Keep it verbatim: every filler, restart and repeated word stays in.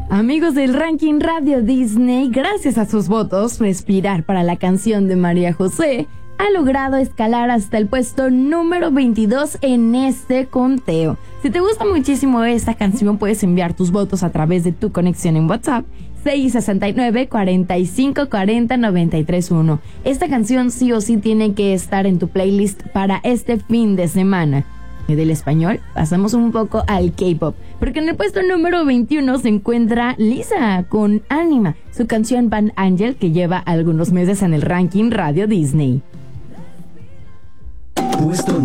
Amigos del ranking Radio Disney, gracias a sus votos, Respirar para la canción de María José ha logrado escalar hasta el puesto número veintidós en este conteo. Si te gusta muchísimo esta canción, puedes enviar tus votos a través de tu conexión en WhatsApp seis seis nueve, cuatro cinco cuatro cero, nueve tres uno. Esta canción sí o sí tiene que estar en tu playlist para este fin de semana. Y del español pasamos un poco al K-pop, porque en el puesto número veintiuno se encuentra Lisa con Anima, su canción Bad Angel, que lleva algunos meses en el ranking Radio Disney. Puesto